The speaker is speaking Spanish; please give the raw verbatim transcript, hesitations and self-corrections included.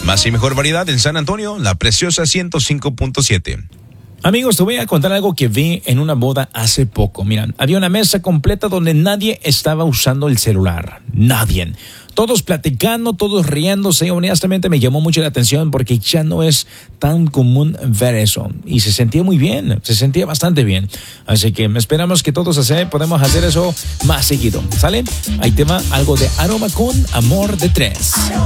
Más y mejor variedad en San Antonio, La Preciosa ciento cinco punto siete. Amigos, te voy a contar algo que vi en una boda hace poco. Miran, había una mesa completa donde nadie estaba usando el celular. Nadie. Todos platicando, todos riéndose. Honestamente me llamó mucho la atención porque ya no es tan común ver eso. Y se sentía muy bien, se sentía bastante bien. Así que esperamos que todos hacer, podemos hacer eso más seguido. ¿Sale? Ahí te va algo de Aroma con Amor de Tres.